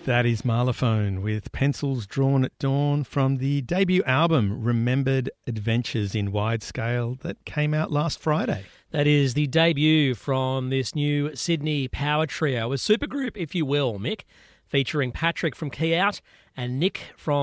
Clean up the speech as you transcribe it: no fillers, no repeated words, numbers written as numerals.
That is Marlaphone with Pencils Drawn at Dawn from the debut album Remembered Adventures in Wide Scale that came out last Friday. That is the debut from this new Sydney power trio, a supergroup, if you will, Mick, featuring Patrick from Key Out and Nick from